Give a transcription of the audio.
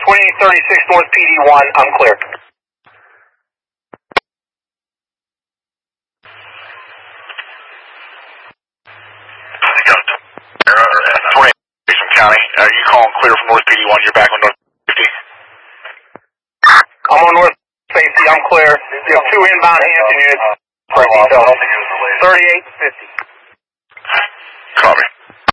2836 North PD1, I'm clear. County, are you calling clear from North PD1? You're back on North 50? I'm on North Safety, I'm clear. You have 2 inbound Hampton units for detail. 3850. Copy.